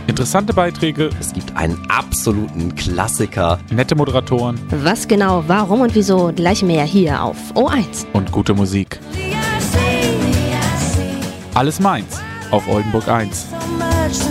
Interessante Beiträge, Es gibt einen absoluten Klassiker. nette Moderatoren Was genau, warum und wieso, gleich mehr hier auf O1. und gute Musik. Alles meins auf Oldenburg 1.